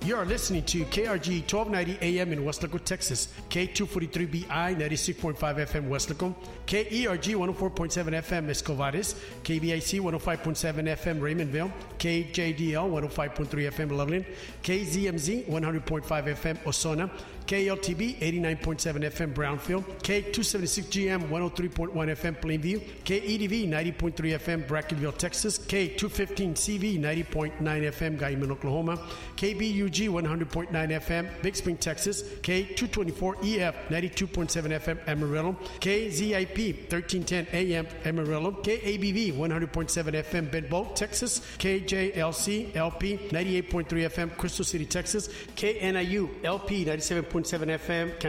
You are listening to KRG 1290 AM in Weslaco, Texas, K243BI 96.5 FM Weslaco, KERG 104.7 FM Escovares, KBIC 105.7 FM Raymondville, KJDL 105.3 FM Loveland, KZMZ 100.5 FM Osona, KLTB 89.7 FM Brownfield, K276GM 103.1 FM Plainview, KEDV 90.3 FM Brackenville, Texas, K215CV 90.9 FM Guyman, Oklahoma, KBUG 100.9 FM Big Spring, Texas, K224EF 92.7 FM Amarillo, KZIP 1310 AM Amarillo, KABV 100.7 FM Bedbolt, Texas, KJLC LP 98.3 FM Crystal City, Texas, KNIU LP 97.7 FM